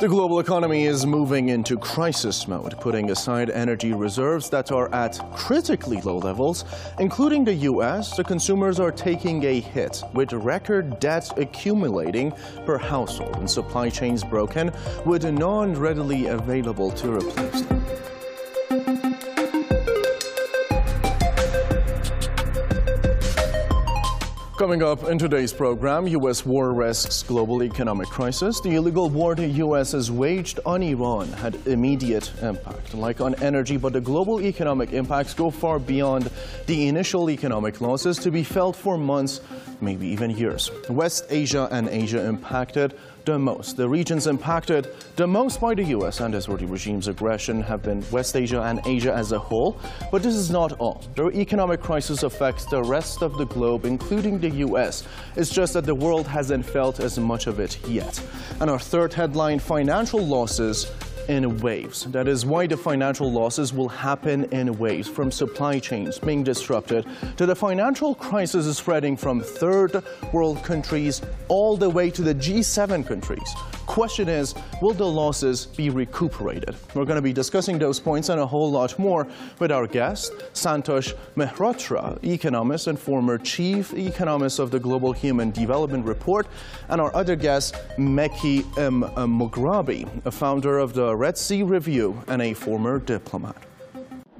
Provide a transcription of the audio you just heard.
The global economy is moving into crisis mode, putting aside energy reserves that are at critically low levels. Including the U.S., the consumers are taking a hit, with record debt accumulating per household and supply chains broken, with none readily available to replace them. Coming up in today's program, U.S. war risks global economic crisis. The illegal war the U.S. has waged on Iran had immediate impact, like on energy, but the global economic impacts go far beyond the initial economic losses to be felt for months, maybe even years. West Asia and Asia impacted the most. The regions impacted the most by the U.S. and Israeli regime's aggression have been West Asia and Asia as a whole. But this is not all. The economic crisis affects the rest of the globe, including the U.S. It's just that the world hasn't felt as much of it yet. And our third headline, financial losses in waves. That is why the financial losses will happen in waves, from supply chains being disrupted to the financial crisis spreading from third world countries all the way to the G7 countries. Question is, will the losses be recuperated? We're going to be discussing those points and a whole lot more with our guest, Santosh Mehrotra, economist and former chief economist of the Global Human Development Report, and our other guest, Mekki M. Mughrabi, a founder of the Red Sea Review and a former diplomat.